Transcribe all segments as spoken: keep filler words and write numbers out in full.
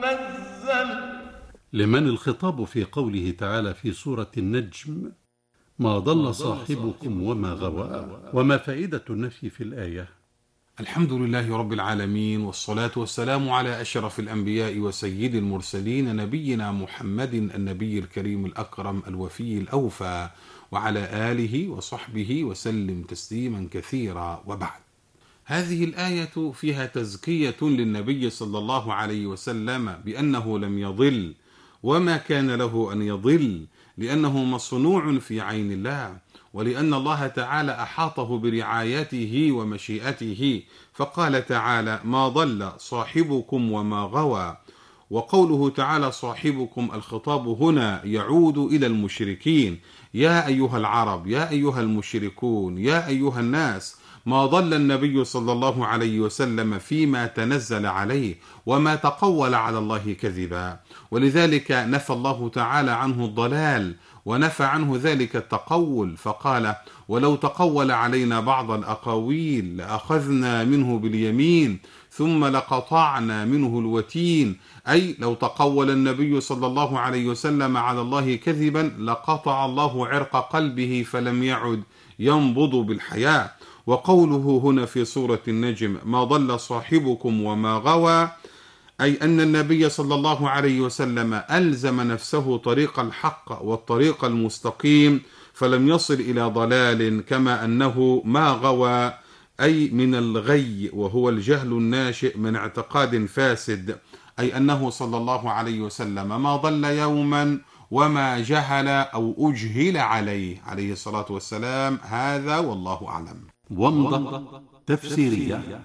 منزل. لمن الخطاب في قوله تعالى في سورة النجم ما ضل صاحبكم وما غوى؟ وما فائدة النفي في الآية؟ الحمد لله رب العالمين، والصلاة والسلام على أشرف الأنبياء وسيد المرسلين، نبينا محمد النبي الكريم الأكرم الوفي الأوفى، وعلى آله وصحبه وسلم تسليما كثيرا. وبعد، هذه الآية فيها تزكية للنبي صلى الله عليه وسلم بأنه لم يضل وما كان له أن يضل، لأنه مصنوع في عين الله، ولأن الله تعالى أحاطه برعايته ومشيئته، فقال تعالى: ما ضل صاحبكم وما غوى. وقوله تعالى صاحبكم، الخطاب هنا يعود إلى المشركين: يا أيها العرب، يا أيها المشركون، يا أيها الناس، ما ضل النبي صلى الله عليه وسلم فيما تنزل عليه، وما تقول على الله كذبا. ولذلك نفى الله تعالى عنه الضلال، ونفى عنه ذلك التقول، فقال: ولو تقول علينا بعض الأقاويل لأخذنا منه باليمين ثم لقطعنا منه الوتين، أي لو تقول النبي صلى الله عليه وسلم على الله كذبا لقطع الله عرق قلبه فلم يعد ينبض بالحياة. وقوله هنا في سورة النجم: ما ضل صاحبكم وما غوى، أي أن النبي صلى الله عليه وسلم ألزم نفسه طريق الحق والطريق المستقيم، فلم يصل إلى ضلال، كما أنه ما غوى أي من الغي، وهو الجهل الناشئ من اعتقاد فاسد، أي أنه صلى الله عليه وسلم ما ضل يوما وما جهل أو أجهل عليه عليه الصلاة والسلام. هذا والله أعلم. ومضة تفسيرية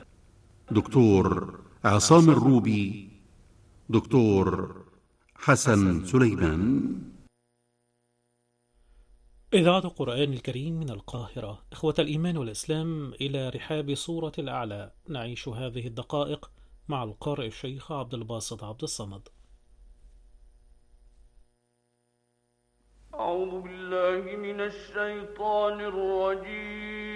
دكتور عصام الروبي، دكتور حسن سليمان. إذاعة القرآن الكريم من القاهرة. إخوة الإيمان والإسلام، إلى رحاب سورة الأعلى نعيش هذه الدقائق مع القارئ الشيخ عبد الباسط عبد الصمد. أعوذ بالله من الشيطان الرجيم.